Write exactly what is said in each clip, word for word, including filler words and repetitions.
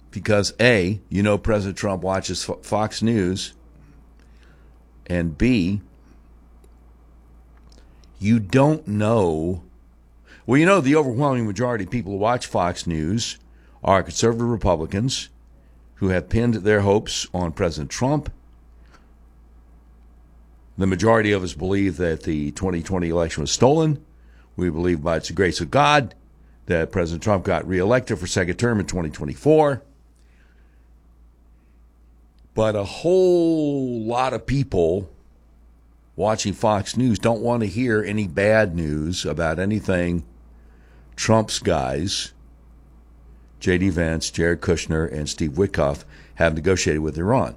Because A, you know President Trump watches Fox News, and B, you don't know. Well, you know the overwhelming majority of people who watch Fox News are conservative Republicans who have pinned their hopes on President Trump. The majority of us believe that the twenty twenty election was stolen. We believe by the grace of God that President Trump got reelected for second term in twenty twenty-four. But a whole lot of people watching Fox News don't want to hear any bad news about anything Trump's guys, J D. Vance, Jared Kushner, and Steve Witkoff, have negotiated with Iran.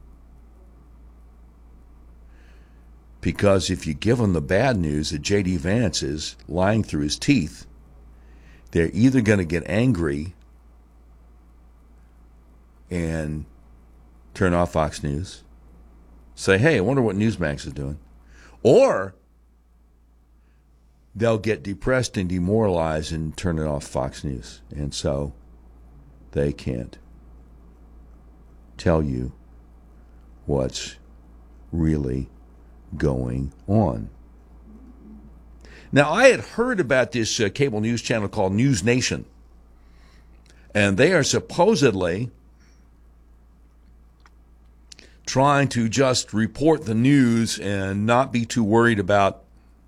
Because if you give them the bad news that J D. Vance is lying through his teeth, they're either going to get angry and turn off Fox News, say, hey, I wonder what Newsmax is doing, or they'll get depressed and demoralized and turn it off Fox News. And so they can't tell you what's really going on. Now, I had heard about this uh, cable news channel called News Nation, and they are supposedly trying to just report the news and not be too worried about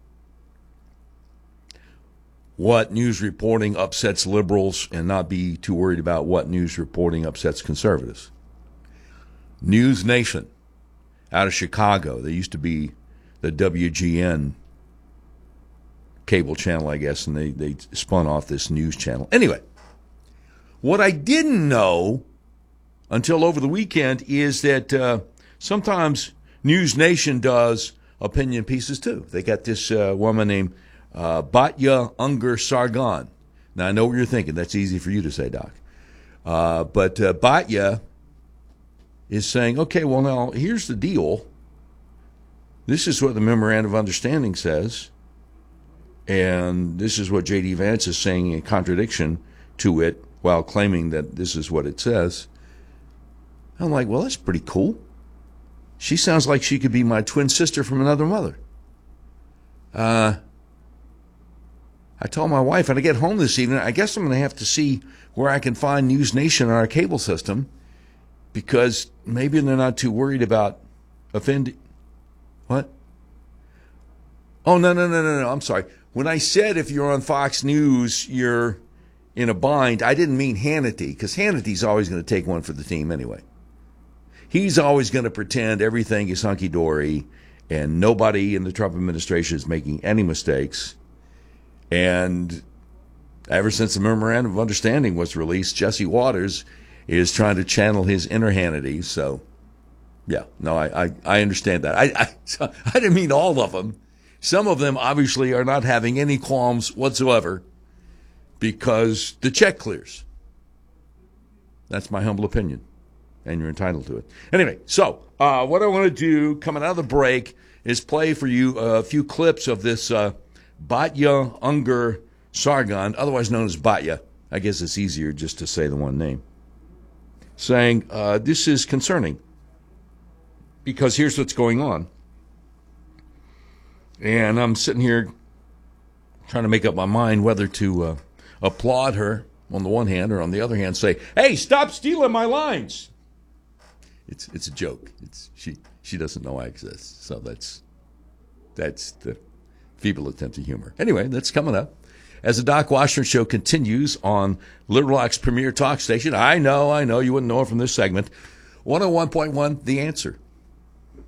what news reporting upsets liberals and not be too worried about what news reporting upsets conservatives. News Nation out of Chicago. They used to be the W G N cable channel, I guess, and they, they spun off this news channel. Anyway, what I didn't know until over the weekend is that uh, sometimes News Nation does opinion pieces too. They got this uh, woman named uh, Batya Ungar-Sargon. Now, I know what you're thinking. That's easy for you to say, Doc. Uh, but uh, Batya is saying, okay, well, now, here's the deal. This is what the Memorandum of Understanding says, and this is what J D. Vance is saying in contradiction to it while claiming that this is what it says. I'm like, well, that's pretty cool. She sounds like she could be my twin sister from another mother. Uh, I told my wife, when I get home this evening, I guess I'm going to have to see where I can find News Nation on our cable system, because maybe they're not too worried about offending. What? Oh, no, no, no, no, no. I'm sorry. When I said if you're on Fox News, you're in a bind, I didn't mean Hannity, because Hannity's always going to take one for the team anyway. He's always going to pretend everything is hunky-dory and nobody in the Trump administration is making any mistakes. And ever since the Memorandum of Understanding was released, Jesse Waters is trying to channel his inner Hannity. So, yeah, no, I, I, I understand that. I, I, I didn't mean all of them. Some of them obviously are not having any qualms whatsoever because the check clears. That's my humble opinion, and you're entitled to it. Anyway, so uh, what I want to do coming out of the break is play for you a few clips of this uh, Batya Ungar-Sargon, otherwise known as Batya. I guess it's easier just to say the one name. Saying, uh, this is concerning because here's what's going on. And I'm sitting here trying to make up my mind whether to uh, applaud her on the one hand or on the other hand say, hey, stop stealing my lines. It's it's a joke. It's she she doesn't know I exist. So that's that's the feeble attempt at humor. Anyway, that's coming up. As the Doc Washington Show continues on Little Rock's premier talk station, I know, I know, you wouldn't know it from this segment, one oh one point one, The Answer.